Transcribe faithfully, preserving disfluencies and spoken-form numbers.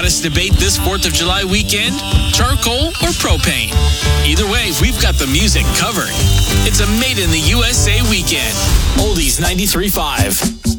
hottest debate this fourth of July weekend? Charcoal or propane? Either way, we've got the music covered. It's a Made in the U S A weekend. Oldies ninety-three point five.